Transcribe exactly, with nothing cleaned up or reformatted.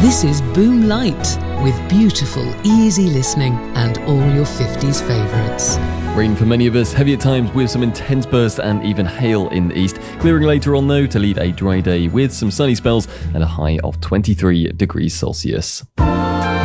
This is Boom Light, with beautiful, easy listening and all your fifties favourites. Rain for many of us, heavy at times with some intense bursts and even hail in the east. Clearing later on though to leave a dry day with some sunny spells and a high of twenty-three degrees Celsius.